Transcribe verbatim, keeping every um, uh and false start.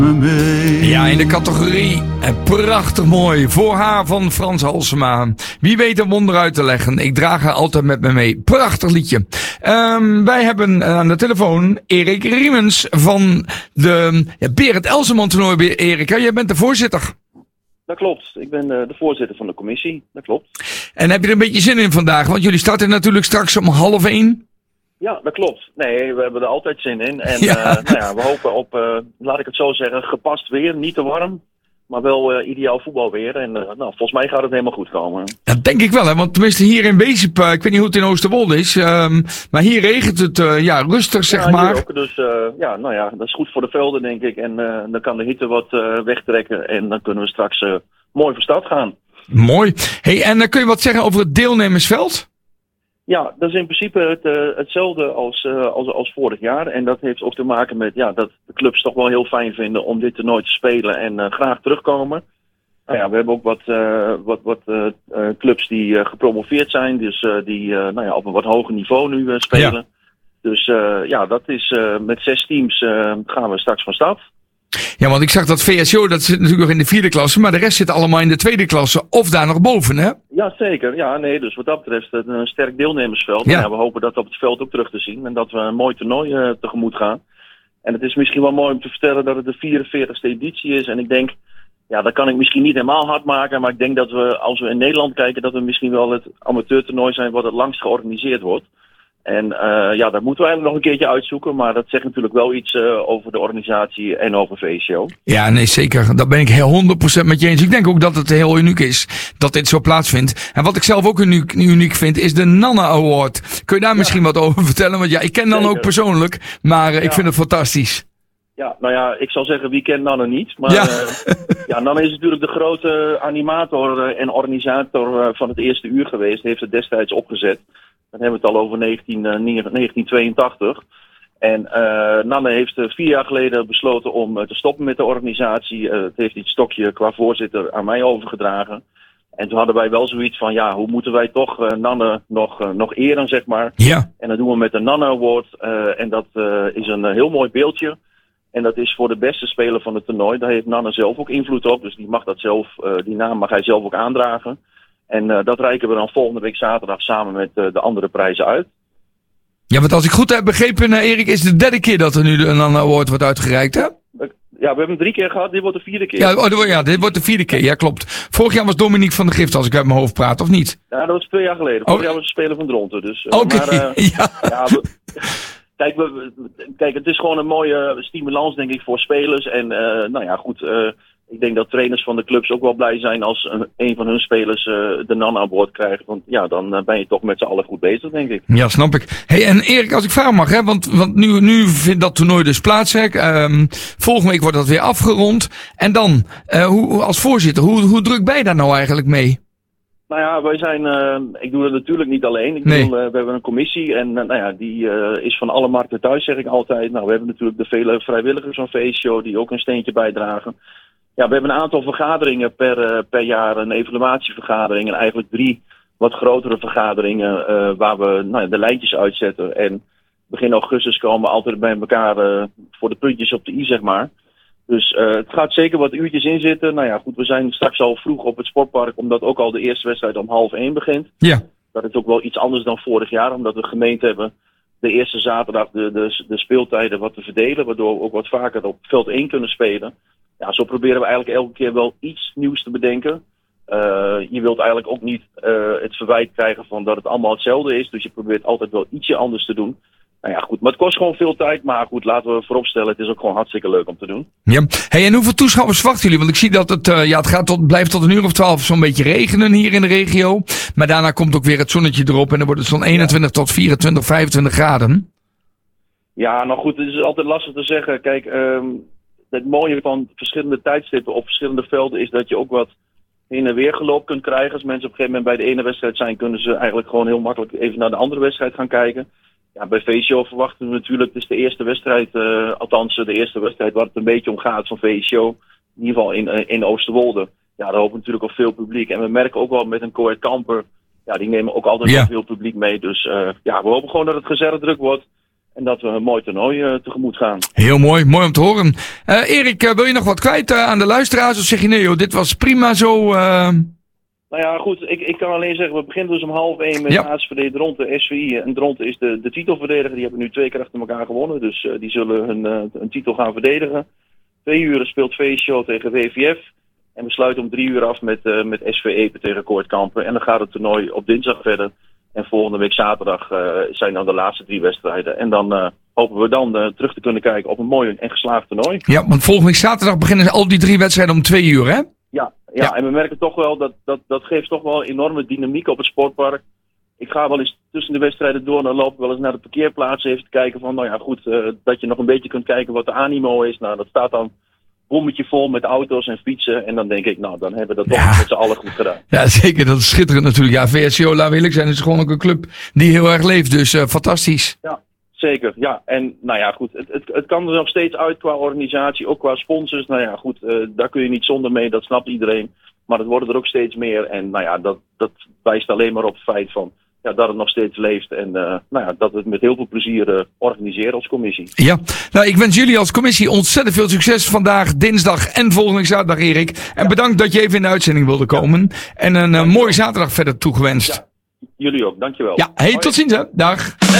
Ja, in de categorie prachtig mooi. Voor haar van Frans Halsema. Wie weet een wonder uit te leggen. Ik draag haar altijd met me mee. Prachtig liedje. Um, wij hebben aan de telefoon Erik Riemens van de ja, Berend Elseman toernooi. Erika, jij bent de voorzitter. Dat klopt. Ik ben de, de voorzitter van de commissie. Dat klopt. En heb je er een beetje zin in vandaag? Want jullie starten natuurlijk straks om half één. Ja, dat klopt. Nee, we hebben er altijd zin in. En ja. Uh, nou ja, we hopen op, uh, laat ik het zo zeggen, gepast weer. Niet te warm, maar wel uh, ideaal voetbalweer. En uh, nou, volgens mij gaat het helemaal goed komen. Dat denk ik wel, hè? Want tenminste hier in Wezep, uh, ik weet niet hoe het in Oosterwolde is. Um, maar hier regent het uh, ja, rustig, zeg ja, maar. Ook, dus uh, ja, nou ja, dat is goed voor de velden, denk ik. En uh, dan kan de hitte wat uh, wegtrekken. En dan kunnen we straks uh, mooi van start gaan. Mooi. Hey, en uh, kun je wat zeggen over het deelnemersveld? Ja, dat is in principe het, uh, hetzelfde als, uh, als, als vorig jaar. En dat heeft ook te maken met ja, dat de clubs toch wel heel fijn vinden om dit toernooi te spelen en uh, graag terugkomen. Nou ja, we hebben ook wat, uh, wat, wat uh, uh, clubs die uh, gepromoveerd zijn, dus uh, die uh, nou ja, op een wat hoger niveau nu uh, spelen. Ja. Dus uh, ja, dat is uh, met zes teams uh, gaan we straks van start. Ja, want ik zag dat V S O, dat zit natuurlijk nog in de vierde klasse, maar de rest zit allemaal in de tweede klasse of daar nog boven, hè? Ja, zeker. Ja, nee, dus wat dat betreft een sterk deelnemersveld. Ja. Ja, we hopen dat op het veld ook terug te zien en dat we een mooi toernooi uh, tegemoet gaan. En het is misschien wel mooi om te vertellen dat het de vierenveertigste editie is. En ik denk, ja, dat kan ik misschien niet helemaal hard maken, maar ik denk dat we, als we in Nederland kijken, dat we misschien wel het amateurtoernooi zijn wat het langst georganiseerd wordt. En uh, ja, dat moeten we eigenlijk nog een keertje uitzoeken. Maar dat zegt natuurlijk wel iets uh, over de organisatie en over V S O. Ja, nee, zeker. Dat ben ik heel honderd procent met je eens. Ik denk ook dat het heel uniek is dat dit zo plaatsvindt. En wat ik zelf ook uniek, uniek vind, is de Nanne Award. Kun je daar ja. misschien wat over vertellen? Want ja, ik ken Nanne ook persoonlijk, maar uh, ik ja. vind het fantastisch. Ja, nou ja, ik zal zeggen, wie kent Nanne niet? Maar ja. uh, ja, Nanne is natuurlijk de grote animator en organisator van het eerste uur geweest. Heeft het destijds opgezet. Dan hebben we het al over negentien, uh, negentien tweeëntachtig. En uh, Nanne heeft uh, vier jaar geleden besloten om uh, te stoppen met de organisatie. Uh, het heeft dit stokje qua voorzitter aan mij overgedragen. En toen hadden wij wel zoiets van, ja, hoe moeten wij toch uh, Nanne nog, uh, nog eren, zeg maar. Ja. En dat doen we met de Nanne Award. Uh, en dat uh, is een uh, heel mooi beeldje. En dat is voor de beste speler van het toernooi. Daar heeft Nanne zelf ook invloed op. Dus die mag dat zelf, uh, die naam mag hij zelf ook aandragen. En uh, dat reiken we dan volgende week zaterdag samen met uh, de andere prijzen uit. Ja, want als ik goed heb begrepen, uh, Erik, is het de derde keer dat er nu een award wordt uitgereikt, hè? Ja, we hebben hem drie keer gehad. Dit wordt de vierde keer. Ja, oh, ja, dit wordt de vierde keer. Ja, klopt. Vorig jaar was Dominique van der Gift, als ik uit mijn hoofd praat, of niet? Ja, dat was twee jaar geleden. Vorig oh. jaar was de speler van Dronten. Dus, uh, Oké, okay. uh, ja. ja we, kijk, we, kijk, het is gewoon een mooie stimulans, denk ik, voor spelers. En uh, nou ja, goed... Uh, Ik denk dat trainers van de clubs ook wel blij zijn als een, een van hun spelers uh, de Nanne Award krijgt. Want ja, dan uh, ben je toch met z'n allen goed bezig, denk ik. Ja, snap ik. Hey, en Erik, als ik vragen mag, hè, want, want nu, nu vindt dat toernooi dus plaats. Hè. Um, volgende week wordt dat weer afgerond. En dan, uh, hoe, als voorzitter, hoe, hoe druk ben je daar nou eigenlijk mee? Nou ja, wij zijn, uh, ik doe het natuurlijk niet alleen. Ik nee. bedoel, uh, we hebben een commissie en uh, nou ja, die uh, is van alle markten thuis, zeg ik altijd. Nou, we hebben natuurlijk de vele vrijwilligers van V S O die ook een steentje bijdragen. Ja, we hebben een aantal vergaderingen per, uh, per jaar, een evaluatievergadering en eigenlijk drie wat grotere vergaderingen uh, waar we nou, de lijntjes uitzetten. En begin augustus komen we altijd bij elkaar uh, voor de puntjes op de i, zeg maar. Dus uh, het gaat zeker wat uurtjes in zitten. Nou ja, goed, we zijn straks al vroeg op het sportpark, omdat ook al de eerste wedstrijd om half één begint. Ja. Dat is ook wel iets anders dan vorig jaar, omdat we gemeend hebben de eerste zaterdag de, de, de speeltijden wat te verdelen, waardoor we ook wat vaker op veld één kunnen spelen. Ja, zo proberen we eigenlijk elke keer wel iets nieuws te bedenken. Uh, je wilt eigenlijk ook niet uh, het verwijt krijgen van dat het allemaal hetzelfde is. Dus je probeert altijd wel ietsje anders te doen. Nou ja, goed. Maar het kost gewoon veel tijd. Maar goed, laten we vooropstellen, het is ook gewoon hartstikke leuk om te doen. Ja. Hey, en hoeveel toeschouwers verwachten jullie? Want ik zie dat het, uh, ja, het gaat tot, blijft tot een uur of twaalf zo'n beetje regenen hier in de regio. Maar daarna komt ook weer het zonnetje erop. En dan wordt het zo'n eenentwintig ja. tot vierentwintig, vijfentwintig graden. Ja, nou goed, het is altijd lastig te zeggen. Kijk... Um, Het mooie van verschillende tijdstippen op verschillende velden is dat je ook wat heen en weer geloop kunt krijgen. Als mensen op een gegeven moment bij de ene wedstrijd zijn, kunnen ze eigenlijk gewoon heel makkelijk even naar de andere wedstrijd gaan kijken. Ja, bij V S O verwachten we natuurlijk, het is de eerste wedstrijd, uh, althans de eerste wedstrijd waar het een beetje om gaat van V S O. In ieder geval in, uh, in Oosterwolde. Ja, daar hopen we natuurlijk op veel publiek. En we merken ook wel met een Coët Kamper, ja, die nemen ook altijd ja. veel publiek mee. Dus uh, ja, we hopen gewoon dat het gezellig druk wordt. En dat we een mooi toernooi uh, tegemoet gaan. Heel mooi, mooi om te horen. Uh, Erik, uh, wil je nog wat kwijt uh, aan de luisteraars? Of zeg je nee joh, dit was prima zo... Uh... Nou ja, goed, ik, ik kan alleen zeggen, we beginnen dus om half één met ja. de A S V D Dronten, S V I. En Dronten is de, de titelverdediger, die hebben nu twee keer achter elkaar gewonnen. Dus uh, die zullen hun, uh, hun titel gaan verdedigen. Twee uur speelt V S J tegen W V F. En we sluiten om drie uur af met, uh, met S V Epe tegen Koortkampen. En dan gaat het toernooi op dinsdag verder. En volgende week zaterdag uh, zijn dan de laatste drie wedstrijden. En dan uh, hopen we dan uh, terug te kunnen kijken op een mooi en geslaagd toernooi. Ja, want volgende week zaterdag beginnen al die drie wedstrijden om twee uur, hè? Ja, ja, ja. En we merken toch wel dat, dat dat geeft toch wel enorme dynamiek op het sportpark. Ik ga wel eens tussen de wedstrijden door, dan loop ik wel eens naar de parkeerplaats even te kijken van, nou ja goed, uh, dat je nog een beetje kunt kijken wat de animo is. Nou, dat staat dan bommetje vol met auto's en fietsen. En dan denk ik, nou, dan hebben we dat ja. toch met z'n allen goed gedaan. Ja, zeker. Dat is schitterend natuurlijk. Ja, V S C O, laten we eerlijk zijn, is gewoon ook een club die heel erg leeft. Dus uh, fantastisch. Ja, zeker. Ja, en nou ja, goed. Het, het, het kan er nog steeds uit qua organisatie, ook qua sponsors. Nou ja, goed, uh, daar kun je niet zonder mee. Dat snapt iedereen. Maar het worden er ook steeds meer. En nou ja, dat, dat wijst alleen maar op het feit van... Ja, dat het nog steeds leeft en uh, nou ja, dat we het met heel veel plezier uh, organiseren als commissie. Ja, nou ik wens jullie als commissie ontzettend veel succes vandaag, dinsdag en volgende week zaterdag, Erik. En ja. bedankt dat je even in de uitzending wilde komen. Ja. En een uh, mooie zaterdag verder toegewenst. Ja, jullie ook, dankjewel. Ja, hey, tot ziens hè. Dag.